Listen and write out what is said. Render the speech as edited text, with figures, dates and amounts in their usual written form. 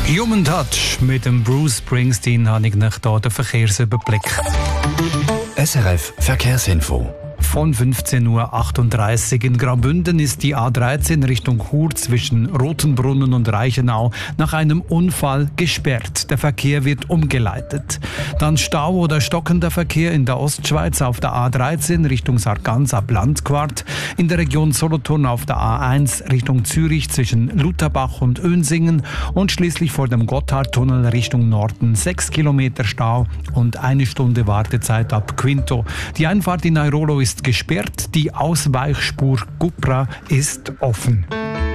Human Touch mit dem Bruce Springsteen habe ich nach hier den Verkehrsüberblick. SRF Verkehrsinfo. Von 15:38 Uhr in Graubünden ist die A13 Richtung Chur zwischen Rotenbrunnen und Reichenau nach einem Unfall gesperrt. Der Verkehr wird umgeleitet. Dann Stau oder stockender Verkehr in der Ostschweiz auf der A13 Richtung Sargans ab Landquart. In der Region Solothurn auf der A1 Richtung Zürich zwischen Lutherbach und Önsingen. Und schließlich vor dem Gotthardtunnel Richtung Norden 6 Kilometer Stau und 1 Stunde Wartezeit ab Quinto. Die Einfahrt in Airolo ist gesperrt, die Ausweichspur Cupra ist offen.